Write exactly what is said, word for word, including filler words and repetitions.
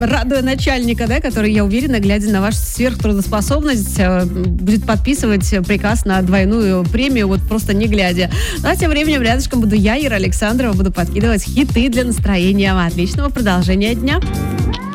Радуя начальника, да, который, я уверена, глядя на вашу сверхтрудоспособность, будет подписывать приказ на двойную премию, вот просто не глядя. Ну, а тем временем рядышком буду я, Ира Александрова, буду подкидывать хиты для настроения. Отличного продолжения дня.